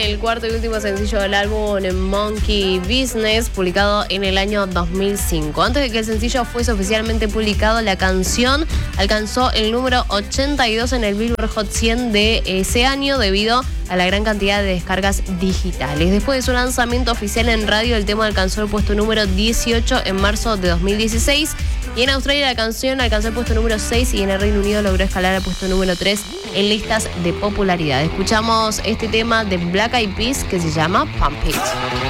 el cuarto y último sencillo del álbum Monkey Business, publicado en el año 2005. Antes de que el sencillo fuese oficialmente publicado, la canción alcanzó el número 82 en el Billboard Hot 100 de ese año debido a la gran cantidad de descargas digitales. Después de su lanzamiento oficial en radio, el tema alcanzó el puesto número 18 en marzo de 2016 y en Australia la canción alcanzó el puesto número 6 y en el Reino Unido logró escalar al puesto número 3 en listas de popularidad. Escuchamos este tema de Black Eyed Peas que se llama Pump It.